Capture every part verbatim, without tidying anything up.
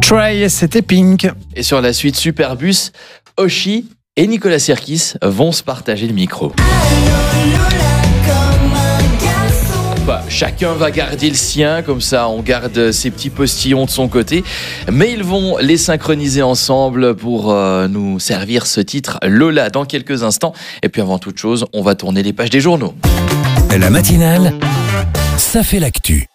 Try, c'était Pink. Et sur la suite Superbus, Oshi et Nicolas Sirkis vont se partager le micro. Bah, chacun va garder le sien, comme ça on garde ses petits postillons de son côté, mais ils vont les synchroniser ensemble pour euh, nous servir ce titre Lola dans quelques instants. Et puis avant toute chose, on va tourner les pages des journaux. La matinale, ça fait l'actu.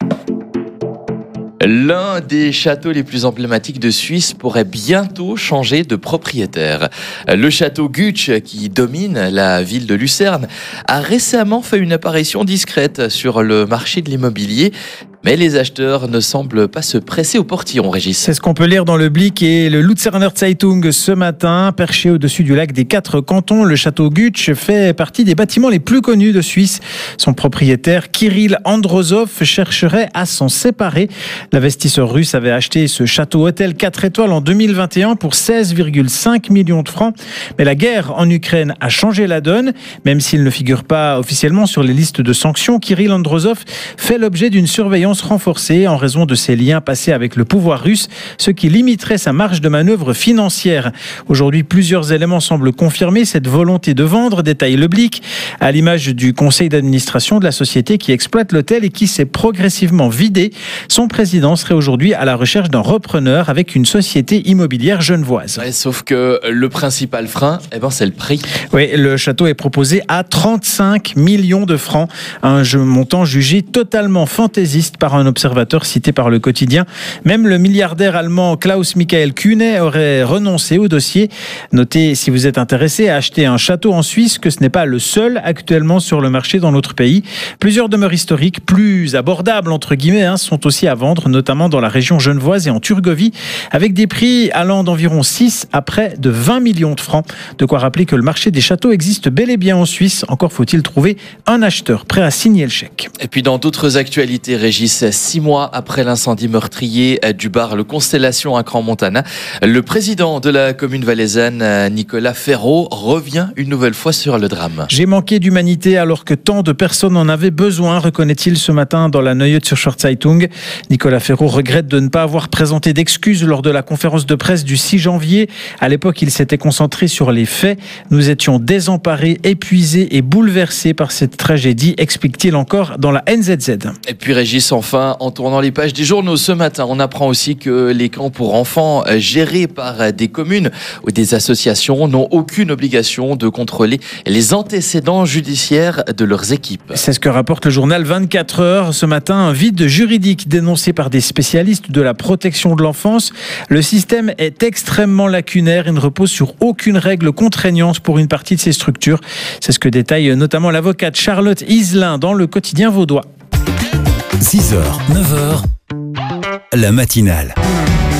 L'un des châteaux les plus emblématiques de Suisse pourrait bientôt changer de propriétaire. Le château Gutsch, qui domine la ville de Lucerne, a récemment fait une apparition discrète sur le marché de l'immobilier. Mais les acheteurs ne semblent pas se presser au portillon, Régis. C'est ce qu'on peut lire dans le Blick et le Luzerner Zeitung ce matin. Perché au-dessus du lac des quatre cantons, le château Gutsch fait partie des bâtiments les plus connus de Suisse. Son propriétaire, Kirill Androzov, chercherait à s'en séparer. L'investisseur russe avait acheté ce château hôtel quatre étoiles en deux mille vingt et un pour seize virgule cinq millions de francs. Mais la guerre en Ukraine a changé la donne. Même s'il ne figure pas officiellement sur les listes de sanctions, Kirill Androzov fait l'objet d'une surveillance renforcée en raison de ses liens passés avec le pouvoir russe, ce qui limiterait sa marge de manœuvre financière. Aujourd'hui, plusieurs éléments semblent confirmer cette volonté de vendre, détaille le Blick, à l'image du conseil d'administration de la société qui exploite l'hôtel et qui s'est progressivement vidé. Son président serait aujourd'hui à la recherche d'un repreneur avec une société immobilière genevoise. Ouais, sauf que le principal frein, eh ben, c'est le prix. Oui, le château est proposé à trente-cinq millions de francs, un montant jugé totalement fantaisiste par un observateur cité par le quotidien. Même le milliardaire allemand Klaus-Michael Kühne aurait renoncé au dossier. Notez, si vous êtes intéressé à acheter un château en Suisse, que ce n'est pas le seul actuellement sur le marché dans notre pays. Plusieurs demeures historiques, plus abordables entre guillemets, hein, sont aussi à vendre, notamment dans la région genevoise et en Turgovie, avec des prix allant d'environ six à près de vingt millions de francs. De quoi rappeler que le marché des châteaux existe bel et bien en Suisse. Encore faut-il trouver un acheteur prêt à signer le chèque. Et puis dans d'autres actualités, Régis, six mois après l'incendie meurtrier du bar Le Constellation à Crans-Montana, le président de la commune valaisanne, Nicolas Ferraud, revient une nouvelle fois sur le drame. J'ai manqué d'humanité alors que tant de personnes en avaient besoin, reconnaît-il ce matin dans la Neue Zürcher Zeitung. Nicolas Ferraud regrette de ne pas avoir présenté d'excuses lors de la conférence de presse du six janvier. À l'époque, il s'était concentré sur les faits. Nous étions désemparés, épuisés et bouleversés par cette tragédie, explique-t-il encore dans la N Z Z. Et puis Régis, enfin, en tournant les pages des journaux ce matin, on apprend aussi que les camps pour enfants gérés par des communes ou des associations n'ont aucune obligation de contrôler les antécédents judiciaires de leurs équipes. C'est ce que rapporte le journal vingt-quatre heures ce matin, un vide juridique dénoncé par des spécialistes de la protection de l'enfance. Le système est extrêmement lacunaire et ne repose sur aucune règle contraignante pour une partie de ces structures. C'est ce que détaille notamment l'avocate Charlotte Iselin dans le quotidien vaudois. six heures, neuf heures, la matinale.